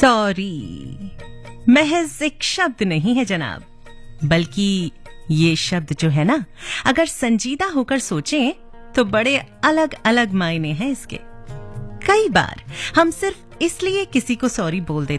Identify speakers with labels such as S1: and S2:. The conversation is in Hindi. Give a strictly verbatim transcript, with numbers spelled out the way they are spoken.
S1: सॉरी महज एक शब्द नहीं है जनाब, बल्कि ये शब्द जो है ना, अगर संजीदा होकर सोचें तो बड़े अलग अलग मायने हैं इसके। कई बार हम सिर्फ इसलिए किसी को सॉरी बोल देते